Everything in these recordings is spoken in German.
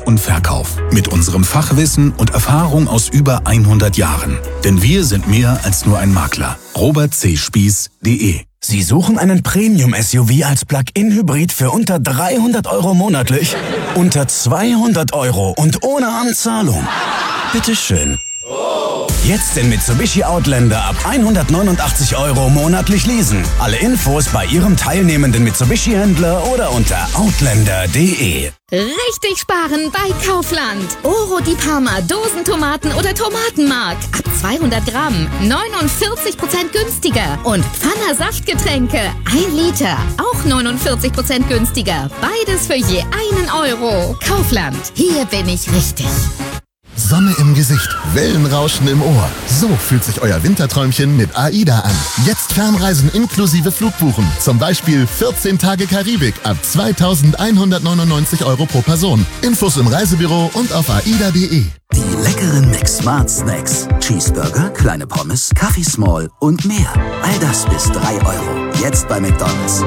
und Verkauf. Mit unserem Fachwissen und Erfahrung aus über 100 Jahren. Denn wir sind mehr als nur ein Makler. robertcspieß.de. Sie suchen einen Premium-SUV als Plug-in-Hybrid für unter 300 € monatlich? Unter 200 € und ohne Anzahlung? Bitteschön. Jetzt den Mitsubishi Outlander ab 189 € monatlich leasen. Alle Infos bei Ihrem teilnehmenden Mitsubishi-Händler oder unter outlander.de. Richtig sparen bei Kaufland. Oro di Parma, Dosentomaten oder Tomatenmark. Ab 200 Gramm 49% günstiger. Und Pfanner Saftgetränke 1 Liter, auch 49% günstiger. Beides für je 1 €. Kaufland, hier bin ich richtig. Sonne im Gesicht, Wellenrauschen im Ohr. So fühlt sich euer Winterträumchen mit AIDA an. Jetzt Fernreisen inklusive Flugbuchen. Zum Beispiel 14 Tage Karibik ab 2.199 € pro Person. Infos im Reisebüro und auf aida.de. Die leckeren McSmart Snacks. Cheeseburger, kleine Pommes, Kaffee Small und mehr. All das bis 3 €. Jetzt bei McDonald's.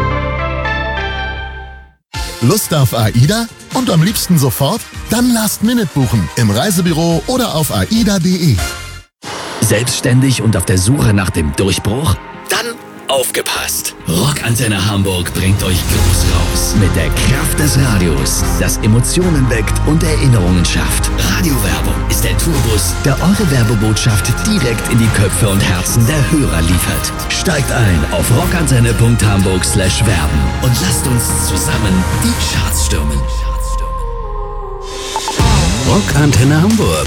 Lust auf AIDA? Und am liebsten sofort? Dann Last-Minute buchen im Reisebüro oder auf aida.de. Selbstständig und auf der Suche nach dem Durchbruch? Dann aufgepasst! Rockantenne Hamburg bringt euch groß raus mit der Kraft des Radios, das Emotionen weckt und Erinnerungen schafft. Radiowerbung ist der Tourbus, der eure Werbebotschaft direkt in die Köpfe und Herzen der Hörer liefert. Steigt ein auf rockantenne.hamburg/werben und lasst uns zusammen die Charts stürmen. Rockantenne Hamburg.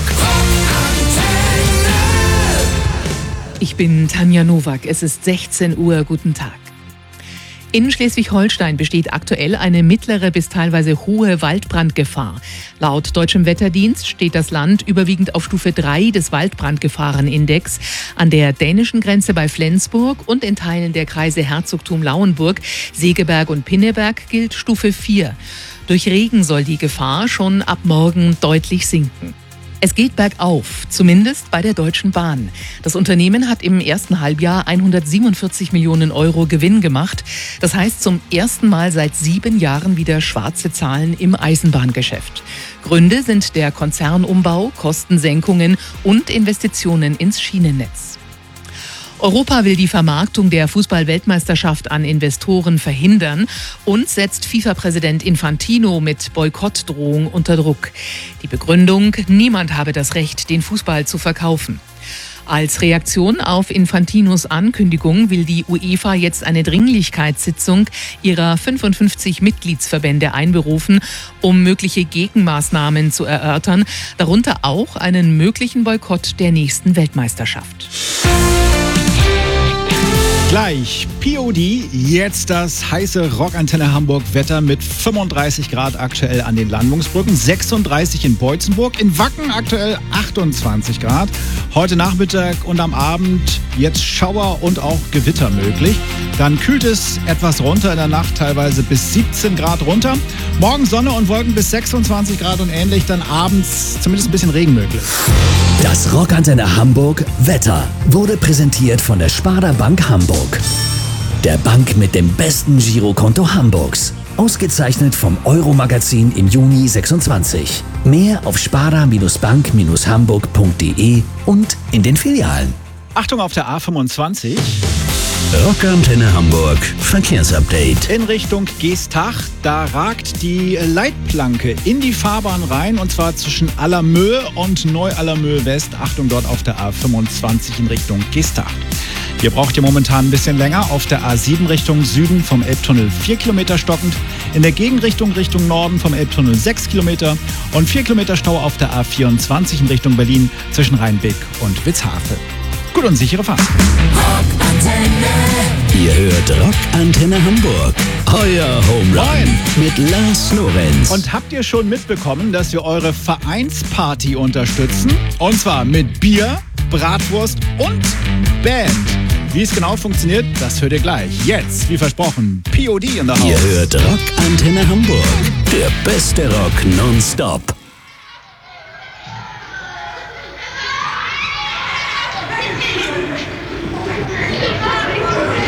Ich bin Tanja Nowak. Es ist 16 Uhr. Guten Tag. In Schleswig-Holstein besteht aktuell eine mittlere bis teilweise hohe Waldbrandgefahr. Laut Deutschem Wetterdienst steht das Land überwiegend auf Stufe 3 des Waldbrandgefahrenindex. An der dänischen Grenze bei Flensburg und in Teilen der Kreise Herzogtum Lauenburg, Segeberg und Pinneberg gilt Stufe 4. Durch Regen soll die Gefahr schon ab morgen deutlich sinken. Es geht bergauf, zumindest bei der Deutschen Bahn. Das Unternehmen hat im ersten Halbjahr 147 Millionen € Gewinn gemacht. Das heißt zum ersten Mal seit 7 Jahren wieder schwarze Zahlen im Eisenbahngeschäft. Gründe sind der Konzernumbau, Kostensenkungen und Investitionen ins Schienennetz. Europa will die Vermarktung der Fußball-Weltmeisterschaft an Investoren verhindern und setzt FIFA-Präsident Infantino mit Boykottdrohung unter Druck. Die Begründung: Niemand habe das Recht, den Fußball zu verkaufen. Als Reaktion auf Infantinos Ankündigung will die UEFA jetzt eine Dringlichkeitssitzung ihrer 55 Mitgliedsverbände einberufen, um mögliche Gegenmaßnahmen zu erörtern, darunter auch einen möglichen Boykott der nächsten Weltmeisterschaft. Gleich POD, jetzt das heiße Rockantenne Hamburg Wetter mit 35 Grad aktuell an den Landungsbrücken, 36 in Beutzenburg, in Wacken aktuell 28 Grad. Heute Nachmittag und am Abend jetzt Schauer und auch Gewitter möglich. Dann kühlt es etwas runter in der Nacht, teilweise bis 17 Grad runter. Morgen Sonne und Wolken bis 26 Grad und ähnlich, dann abends zumindest ein bisschen Regen möglich. Das Rockantenne Hamburg Wetter wurde präsentiert von der Sparda Bank Hamburg. Der Bank mit dem besten Girokonto Hamburgs. Ausgezeichnet vom Euro-Magazin im Juni 26. Mehr auf sparda-bank-hamburg.de und in den Filialen. Achtung auf der A25. Rockantenne Hamburg Verkehrsupdate. In Richtung Geestach, da ragt die Leitplanke in die Fahrbahn rein und zwar zwischen Allermöhe und Neu-Allermöhe West. Achtung dort auf der A25 in Richtung Geestach. Hier braucht ihr momentan ein bisschen länger. Auf der A7 Richtung Süden vom Elbtunnel 4 Kilometer stockend. In der Gegenrichtung Richtung Norden vom Elbtunnel 6 Kilometer. Und 4 Kilometer Stau auf der A24 in Richtung Berlin zwischen Rheinbeck und Witzhafe. Gut und sichere Fahrt. Ihr hört Rockantenne Hamburg. Euer Home Run mit Lars Lorenz. Und habt ihr schon mitbekommen, dass wir eure Vereinsparty unterstützen? Und zwar mit Bier, Bratwurst und Band. Wie es genau funktioniert, das hört ihr gleich. Jetzt, wie versprochen, POD in der Haus. Ihr hört Rockantenne Hamburg. Der beste Rock nonstop.